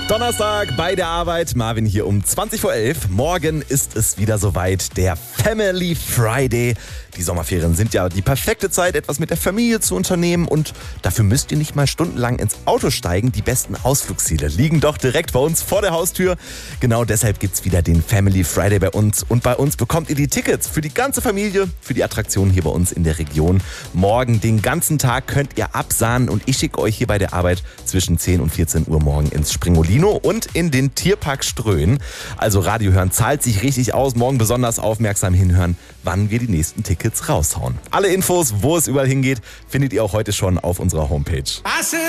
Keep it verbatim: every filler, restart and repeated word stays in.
Donnerstag bei der Arbeit. Marvin hier um zwanzig vor elf. Morgen ist es wieder soweit. Der Family Friday. Die Sommerferien sind ja die perfekte Zeit, etwas mit der Familie zu unternehmen. Und dafür müsst ihr nicht mal stundenlang ins Auto steigen. Die besten Ausflugsziele liegen doch direkt bei uns vor der Haustür. Genau deshalb gibt's wieder den Family Friday bei uns. Und bei uns bekommt ihr die Tickets für die ganze Familie, für die Attraktionen hier bei uns in der Region. Morgen den ganzen Tag könnt ihr absahnen. Und ich schicke euch hier bei der Arbeit zwischen zehn und vierzehn Uhr morgen ins Springolino und in den Tierpark Ströhen. Also Radio hören zahlt sich richtig aus. Morgen besonders aufmerksam hinhören, wann wir die nächsten Tickets raushauen. Alle Infos, wo es überall hingeht, findet ihr auch heute schon auf unserer Homepage.